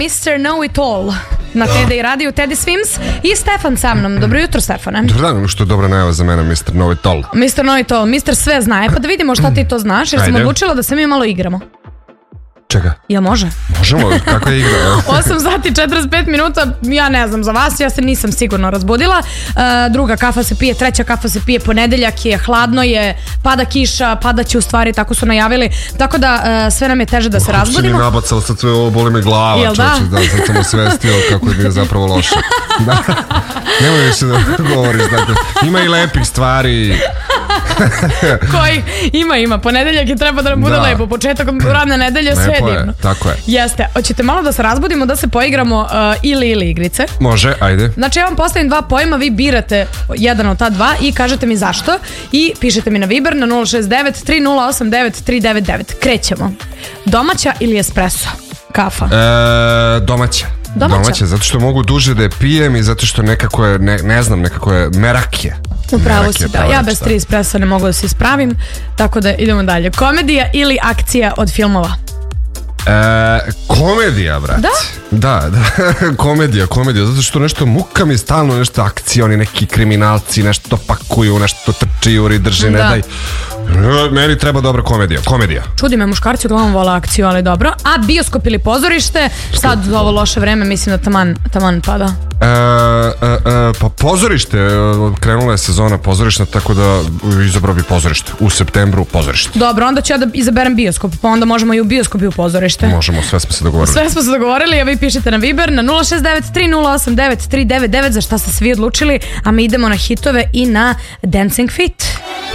Mr. Know It All na TD i radiju, Teddy Swims i Stefan sa mnom. Dobro jutro, Stefane. Dobar dan, što je dobra najava za mene, Mr. Know It All. Mr. Know It All, Mr. Sve zna. Pa da vidimo šta ti to znaš, jer sam odlučila da se mi malo igramo. Čega? Ja može? Možemo, kako je igra? 8 sati 45 minuta, ja ne znam za vas, ja se nisam sigurno razbudila. Druga kafa se pije, treća kafa se pije, ponedeljak je, hladno je, pada kiša, padaće u stvari, tako su najavili. Tako da sve nam je teže da se razbudimo. Kako si mi nabacala, sad sve ovo boli me glava, čoče, sad sam osvestio kako je bio zapravo loše. Da. Nemoj više da govoriš, dakle, ima i lepih stvari. Koji? Ima. Ponedeljak je treba da nam bude lepo. Početak radne nedelje, sve je divno. Tako je. Jeste. Hoćete malo da se razbudimo, da se poigramo ili igrice? Može, ajde. Znači ja vam postavim dva pojma, vi birate jedan od ta dva i kažete mi zašto. I pišete mi na Viber na 069 3089 399. Krećemo. Domaća ili espresso? Kafa? Domaća, zato što mogu duže da je pijem i zato što nekako je, ne znam, nekako je merakije. Upravo si, da. Ja bez 3 espressa ne mogu da se ispravim, tako da idemo dalje. Komedija ili akcija od filmova? Komedija, brate. Da, komedija, zato što nešto muka mi stalno, nešto akcija, oni neki kriminalci, nešto pakuju, nešto trči, juri, drži, ne daj. Meni treba dobra komedija. Čudi me, muškarci uglavnom vole akciju, ali dobro. A bioskop ili pozorište? Sad u ovo loše vreme mislim da taman pada. Pa pozorište, krenula je sezona pozorišta, tako da izabrao bi pozorište. U septembru pozorište. Dobro, onda ću ja da izaberem bioskop, pa onda možemo i u bioskop i u pozorište. Možemo, sve smo se dogovorili. A vi pišete na Viber na 069 3089 399 za šta ste svi odlučili, a mi idemo na hitove i na Dancing Feet.